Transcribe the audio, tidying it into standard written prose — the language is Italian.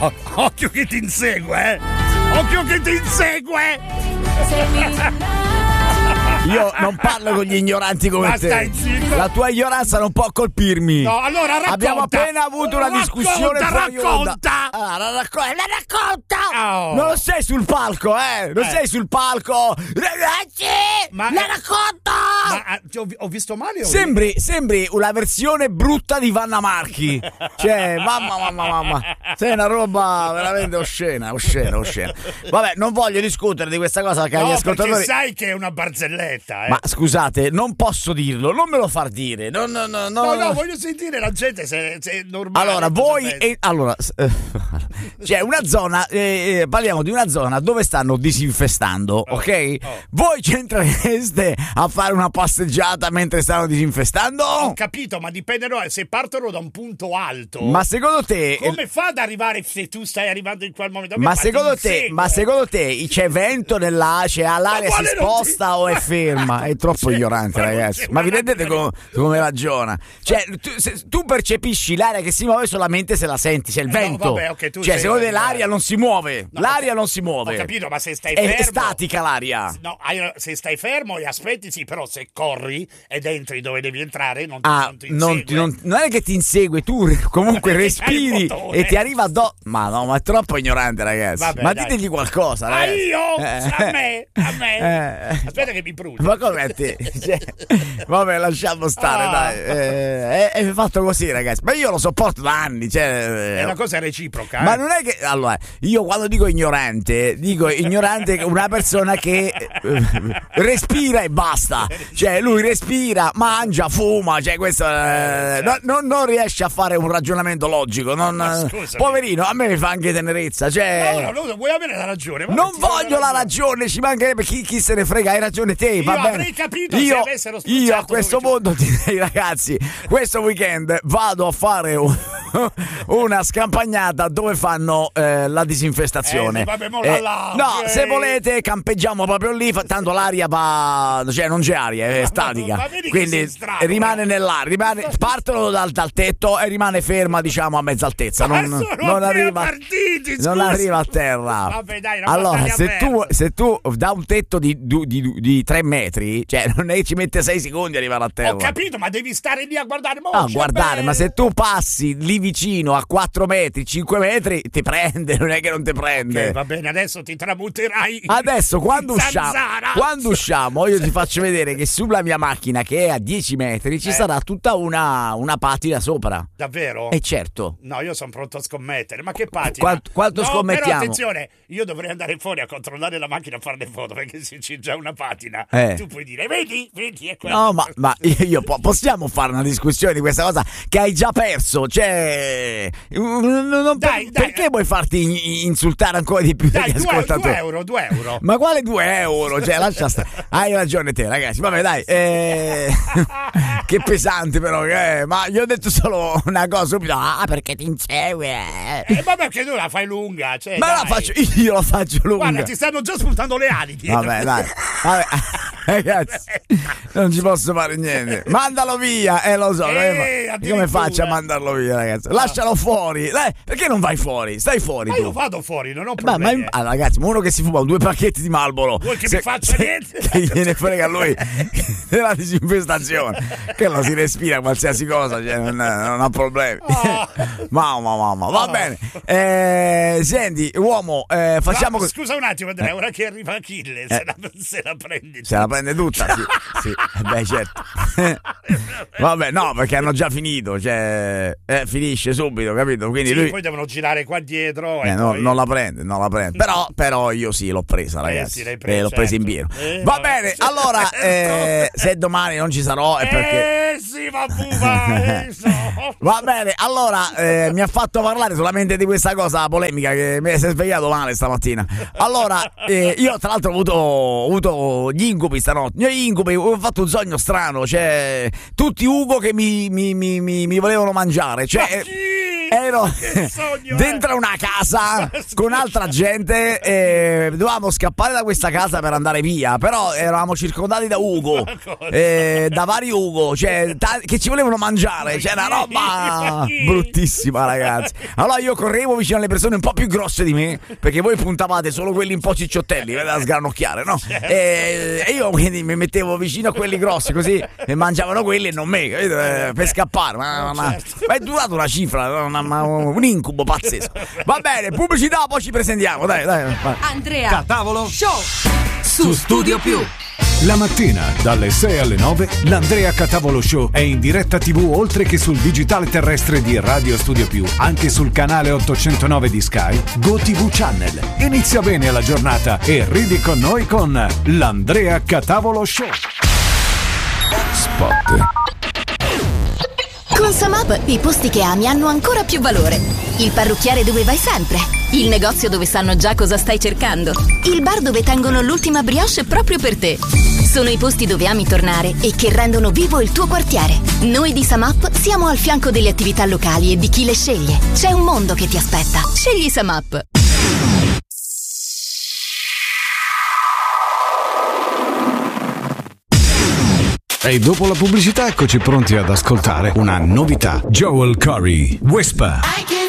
Occhio che ti insegue, occhio che ti insegue. Io non parlo con gli ignoranti come Ma te. stai zitto. La tua ignoranza non può colpirmi. No, allora racconta. Abbiamo appena avuto una discussione fuori onda. Racconta. La racconta. Oh. Non sei sul palco, Non sei sul palco. Ragazzi, Ma- la racconta. Ma ho visto male? Sembri una versione brutta di Vanna Marchi. Cioè, mamma. Sei una roba veramente oscena. Vabbè, non voglio discutere di questa cosa che agli ascoltatori. Perché sai che è una barzelletta, Ma scusate, non posso dirlo, non me lo far dire. No, voglio sentire la gente se è normale. Allora, c'è una zona, parliamo di una zona dove stanno disinfestando, ok? Voi c'entrereste a fare una passeggiata mentre stanno disinfestando? Ho capito, ma dipende se partono da un punto alto. Ma secondo te come fa ad arrivare se tu stai arrivando in quel momento? Ma secondo te c'è vento c'è l'aria si sposta o è ferma? È troppo ignorante, ragazzi. Ma vi rendete come ragiona? Cioè, tu percepisci l'aria che si muove solamente se la senti, c'è il vento. Vabbè, okay, cioè, secondo te l'aria non si muove. No, l'aria non si muove. Ho capito, ma se stai fermo è statica l'aria. No, se stai fermo e aspetti, sì, però se corri ed entri dove devi entrare non ti insegue. Non è che ti insegue, tu comunque respiri e ti arriva addosso. Ma no, ma è troppo ignorante, ragazzi. Vabbè, ma dai. ditegli qualcosa, ragazzi. Io? A me. Aspetta che mi brucio. Ma come a te? Cioè, vabbè, lasciamo stare, dai. È fatto così, ragazzi. Ma io lo sopporto da anni. Cioè, è una cosa reciproca. Ma non è che. Allora, io quando dico ignorante una persona che respira e basta. Cioè, lui respira, mangia, fuma. Cioè, questo non riesce a fare un ragionamento logico. Poverino, a me mi fa anche tenerezza. Cioè, no, vuoi avere la ragione? Non voglio la ragione, ci mancherebbe chi se ne frega, hai ragione te, va bene. Avrei capito se avessero io a questo punto ti direi, ragazzi, questo weekend vado a fare una scampagnata dove fanno la disinfestazione. Se volete campeggiamo proprio lì, tanto l'aria cioè non c'è aria, è statica. Quindi rimane nell'aria, partono dal tetto e rimane ferma, diciamo, a mezza altezza. Non arriva a terra. Vabbè, dai, allora, se tu da un tetto di 3 metri, cioè non è che ci mette 6 secondi ad arrivare a terra. Ho capito, ma devi stare lì a guardare. Ma se tu passi lì vicino a 4 metri, 5 metri, ti prende, non è che non ti prende. Okay, va bene, adesso ti tramuterai. Adesso quando usciamo, io ti faccio vedere che sulla mia macchina, che è a 10 metri, ci sarà tutta una patina sopra. Davvero? Certo. No, io sono pronto a scommettere. Ma che patina? Quanto scommettiamo? Però attenzione, io dovrei andare fuori a controllare la macchina, a fare le foto, perché se c'è già una patina tu puoi dire vedi è quello. No, ma io possiamo fare una discussione di questa cosa che hai già perso, cioè perché vuoi farti insultare ancora di più degli ascoltatori? 2 euro. Ma quale 2 euro? Cioè, lascia stare. Hai ragione te, ragazzi. Vabbè, dai. Che pesante però, ma gli ho detto solo una cosa subito. Perché ti insegue? Ma perché tu la fai lunga? Cioè, ma la faccio io, la faccio lunga. Guarda, ti stanno già spuntando le ali. Vabbè, dai. Vabbè. Ragazzi, non ci posso fare niente. Mandalo via, lo so. Come faccio a mandarlo via, ragazzi? Lascialo fuori. Perché non vai fuori? Stai fuori. Ma tu. io vado fuori, non ho problemi. Ragazzi, ma uno che si fuma 2 pacchetti di Marlboro. Vuoi che mi faccia niente? Che gliene frega a lui della disinfestazione. Che lo si respira qualsiasi cosa, cioè non ha problemi. Mamma, va bene. Senti, uomo, facciamo così. Scusa un attimo, Andrea, ora che arriva Achille, se la prendi. Se la prende tutta, sì. Beh, certo. Vabbè, no, perché hanno già finito, cioè finisce subito, capito? Quindi lui poi devono girare qua dietro e poi... non la prende. Però io sì, l'ho presa, ragazzi. L'ho presa in pieno. Va bene, allora se domani non ci sarò è perché sì, va va bene, allora mi ha fatto parlare solamente di questa cosa polemica che mi si è svegliato male stamattina. Allora, io tra l'altro ho avuto gli incubi stanotte. Ho fatto un sogno strano, cioè tutti Ugo che mi volevano mangiare, cioè ero dentro una casa con altra gente e dovevamo scappare da questa casa per andare via, però eravamo circondati da Ugo, da vari Ugo, cioè che ci volevano mangiare, c'era roba bruttissima, ragazzi. Allora io correvo vicino alle persone un po' più grosse di me, perché voi puntavate solo quelli un po' cicciotelli da sgranocchiare, no? E io quindi mi mettevo vicino a quelli grossi così e mangiavano quelli e non me, capito? Per scappare, ma è durato una cifra, un incubo pazzesco. Va bene, pubblicità, poi ci presentiamo, dai. Andrea Catavolo Show su Studio Più. La mattina dalle 6 alle 9 l'Andrea Catavolo Show è in diretta TV oltre che sul digitale terrestre di Radio Studio Più, anche sul canale 809 di Sky, GoTV Channel. Inizia bene la giornata e ridi con noi con l'Andrea Catavolo Show. Spot. Con Samap i posti che ami hanno ancora più valore. Il parrucchiere dove vai sempre. Il negozio dove sanno già cosa stai cercando. Il bar dove tengono l'ultima brioche proprio per te. Sono i posti dove ami tornare e che rendono vivo il tuo quartiere. Noi di Samap siamo al fianco delle attività locali e di chi le sceglie. C'è un mondo che ti aspetta. Scegli Samap. E dopo la pubblicità eccoci pronti ad ascoltare una novità. Joel Corry, Whisper.